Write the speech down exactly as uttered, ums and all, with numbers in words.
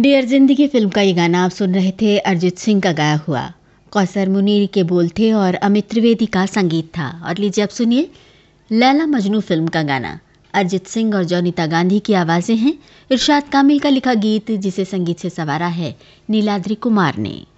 Dear जिंदगी film का ये गाना आप सुन रहे थे, अरिजीत सिंह का गाया हुआ। कौसर मुनीर के बोल थे और अमित त्रिवेदी का संगीत था। और लीजिए अब सुनिए लैला मजनू फिल्म का गाना। अरिजीत सिंह और जौनीता गांधी की आवाज़ें हैं। इरशाद कामिल का लिखा गीत जिसे संगीत से संवारा है नीलाद्रि कुमार ने।